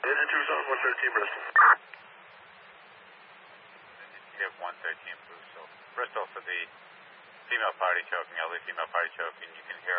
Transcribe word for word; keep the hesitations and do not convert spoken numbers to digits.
Tucson, one thirteen Bristol. You have one thirteen Bristol. Bristol for the female party choking, elderly female party choking. You can hear